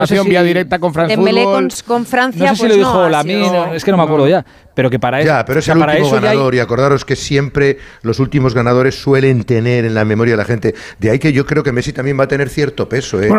vía directa con France Dembélé Football. con Francia, no sé si pues lo dijo Lamine, es que no me acuerdo ya. Pero que para eso. Ya, pero es el último ganador. Y acordaros que siempre los últimos ganadores suelen tener en la memoria de la gente. De ahí que yo creo que Messi también va a tener cierto peso. Bueno,